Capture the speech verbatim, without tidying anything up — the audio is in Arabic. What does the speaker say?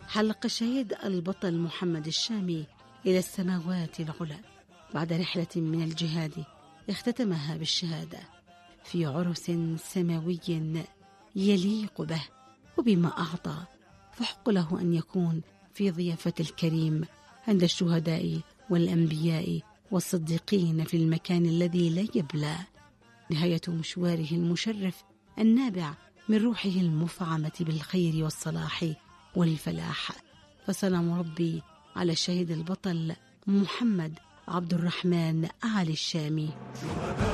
حلق الشهيد البطل محمد الشامي إلى السماوات العلى بعد رحلة من الجهاد اختتمها بالشهادة في عرس سماوي يليق به وبما أعطى، فحق له أن يكون في ضيافة الكريم عند الشهداء والأنبياء والصديقين في المكان الذي لا يبلى. نهاية مشواره المشرف النابع من روحه المفعمة بالخير والصلاح والفلاح. فسلام ربي على الشهيد البطل محمد عبد الرحمن علي الشامي.